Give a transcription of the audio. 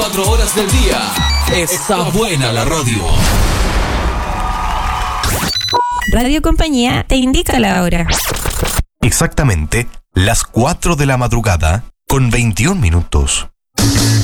4 horas del día. Está buena la radio. Radio Compañía te indica la hora. Exactamente las 4 de la madrugada con 21 minutos.